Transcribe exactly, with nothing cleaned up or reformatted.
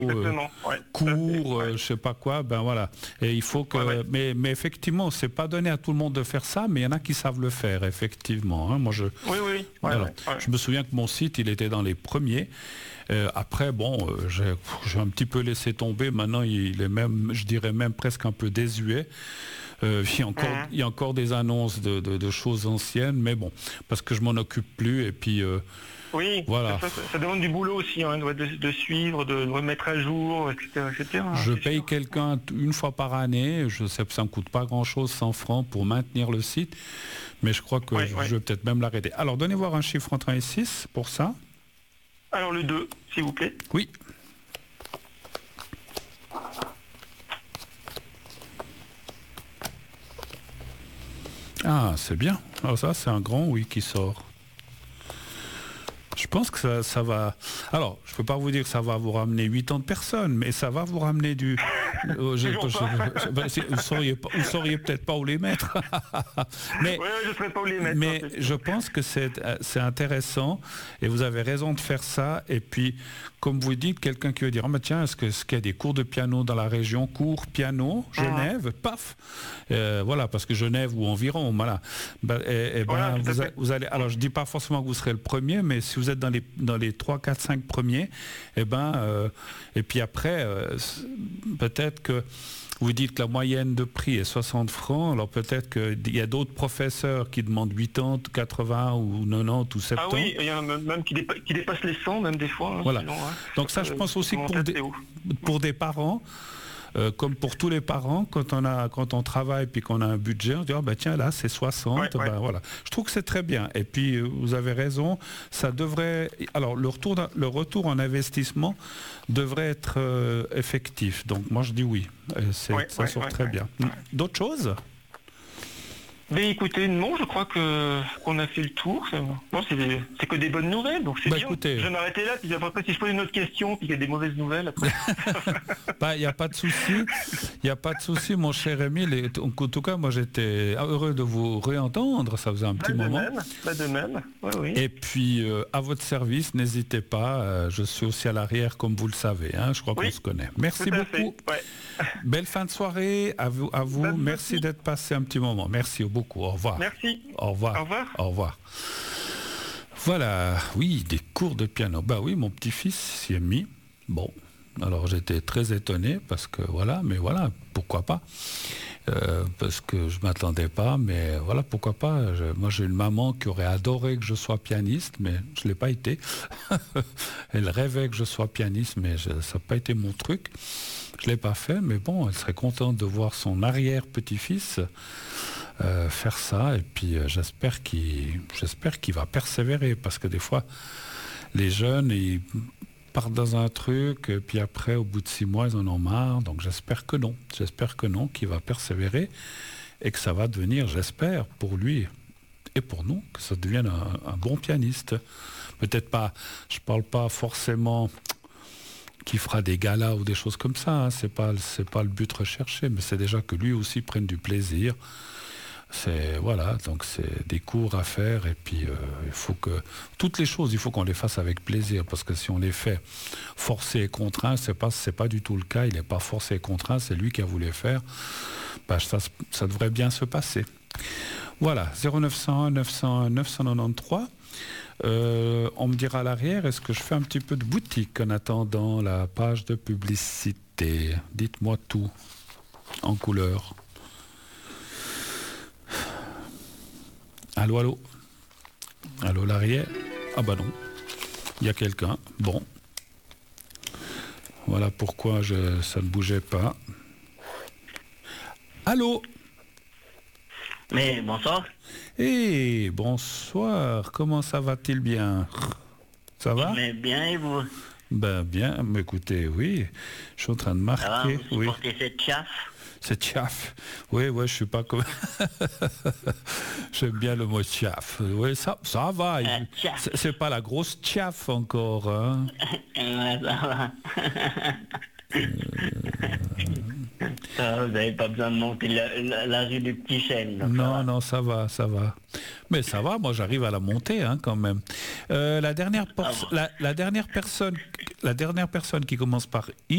exactement. euh, Ouais, court, ouais. euh, je sais pas quoi, ben voilà. Et il faut que, Ouais, ouais. mais, mais effectivement, c'est pas donné à tout le monde de faire ça, mais il y en a qui savent le faire, effectivement. Hein. Moi, je, Oui, oui. Ouais, alors, ouais, ouais. je me souviens que mon site, il était dans les premiers. Euh, après, bon, euh, j'ai, j'ai un petit peu laissé tomber. Maintenant, il est même, je dirais même presque un peu désuet. Euh, il, y a encore, Mhm. il y a encore des annonces de, de- de choses anciennes, mais bon, parce que je m'en occupe plus. Et puis, euh, Oui, voilà. ça, ça- ça demande du boulot aussi, hein, de, de- de suivre, de, de remettre à jour, et cetera, et cetera, Je c'est paye sûr. quelqu'un t- une fois par année. Je sais que ça ne me coûte pas grand-chose, cent francs, pour maintenir le site. Mais je crois que Ouais, je, ouais. je vais peut-être même l'arrêter. Alors, donnez voir un chiffre entre un et six pour ça. Alors le deux, s'il vous plaît. Oui. Ah, c'est bien. Alors ça, c'est un grand oui qui sort. Je pense que ça, ça va... Alors, je ne peux pas vous dire que ça va vous ramener huit ans de personnes, mais ça va vous ramener du... Euh, je- Toujours je- pas. je- ben, c'est- vous sauriez pas, vous sauriez peut-être pas où les mettre. mais Ouais, je ne saurais pas où les mettre. mais hein, c'est je sûr. pense que c'est euh, c'est intéressant et vous avez raison de faire ça. Et puis, comme vous dites, quelqu'un qui veut dire, oh, mais tiens, est-ce que- est-ce qu'il y a des cours de piano dans la région, cours piano, Genève, paf, Euh, voilà, parce que Genève ou environ, voilà. Ben, et, et ben, Voilà, tout à vous, a- fait. vous allez. Alors, je dis pas forcément que vous serez le premier, mais si vous êtes dans les dans les trois, quatre, cinq premiers, et ben, euh, et puis après, euh, c- peut-être que vous dites que la moyenne de prix est soixante francs, alors peut-être qu'il y a d'autres professeurs qui demandent quatre-vingts, quatre-vingts ou quatre-vingt-dix ou Ah soixante-dix. oui, il y en a même, même qui, dépa- qui dépassent les cent, même des fois. hein, Voilà. sinon, hein. Donc ça, je Euh, pense aussi que pour monte des, assez haut. pour des parents, euh, comme pour tous les parents, quand on a quand on travaille puis qu'on a un budget, on dit oh, ben tiens là c'est soixante, Ouais, ouais. ben voilà. Je trouve que c'est très bien. Et puis euh, vous avez raison, ça devrait. Alors le retour d'un- le retour en investissement devrait être euh, effectif. Donc moi je dis oui. Et c'est- Ouais, ça ouais, sort ouais, très ouais. bien. D'autres choses? Mais écoutez, non, je crois que qu'on a fait le tour. C'est bon, c'est des- c'est que des bonnes nouvelles, donc c'est Bah, bien. écoutez. Je vais m'arrêter là, puis après, si je pose une autre question, puis qu'il y a des mauvaises nouvelles, après. Bah, il n'y a pas de souci, il n'y a pas de souci, mon cher Émile. Et en tout cas, moi, j'étais heureux de vous réentendre. Ça faisait un petit Bah, de moment. même, bah, de même. Oui, oui. Et puis, euh, à votre service, n'hésitez pas. euh, je suis aussi à l'arrière, comme vous le savez. Hein, je crois Oui, qu'on se connaît. Merci Tout à beaucoup. fait. Ouais. Belle fin de soirée à vous. À vous. Bonne Merci nuit. d'être passé un petit moment. Merci beaucoup. Au revoir. Merci. Au revoir. Au revoir. Au revoir. Voilà, oui, des cours de piano. Bah oui, mon petit-fils s'y est mis. Bon, alors j'étais très étonné parce que voilà, mais voilà, pourquoi pas. Euh, parce que je m'attendais pas, mais voilà, pourquoi pas. Je- moi, j'ai une maman qui aurait adoré que je sois pianiste, mais je l'ai pas été. Elle rêvait que je sois pianiste, mais je- ça n'a pas été mon truc. Je l'ai pas fait, mais bon, elle serait contente de voir son arrière-petit-fils euh, faire ça. Et puis, euh, j'espère qu'il, j'espère qu'il va persévérer, parce que des fois, les jeunes, ils partent dans un truc, et puis après, au bout de six mois, ils en ont marre. Donc j'espère que non. J'espère que non, qu'il va persévérer et que ça va devenir, j'espère, pour lui et pour nous, que ça devienne un, un bon pianiste. Peut-être pas, je parle pas forcément qu'il fera des galas ou des choses comme ça. Hein. C'est pas, c'est pas le but recherché, mais c'est déjà que lui aussi prenne du plaisir. C'est voilà, donc c'est des cours à faire et puis euh, il faut que toutes les choses, il faut qu'on les fasse avec plaisir, parce que si on les fait forcé et contraint, c'est pas c'est pas du tout le cas. Il n'est pas forcé et contraint, c'est lui qui a voulu faire. Bah, ça, ça devrait bien se passer. Voilà, zéro neuf cent un neuf cent un neuf cent quatre-vingt-treize. Euh, on me dira à l'arrière, est-ce que je fais un petit peu de boutique en attendant la page de publicité? Dites-moi tout en couleur. Allô, allô. Allô, l'arrière. Ah bah non. Il y a quelqu'un. Bon. Voilà pourquoi je, ça ne bougeait pas. Allô. Mais bonsoir. Eh, bonsoir. Comment ça va-t-il bien? Ça va? Mais bien et vous? Ben bien, mais écoutez, oui. Je suis en train de Ça va, marquer. vous Oui. supportez cette chasse? C'est tchaf. Oui, ouais, je suis pas comme. J'aime bien le mot tchaf. Oui, ça, ça va. Euh, tchaf. C'est c'est pas la grosse tchaf encore. Hein. Ouais, ça va. Ça va, vous n'avez pas besoin de monter la, la- la rue du Petit Chêne. donc ça Non, va. non, ça va, ça va. Mais ça va, moi j'arrive à la monter hein, quand même. Euh, la, dernière Ah por- la, la dernière personne, la dernière personne qui commence par I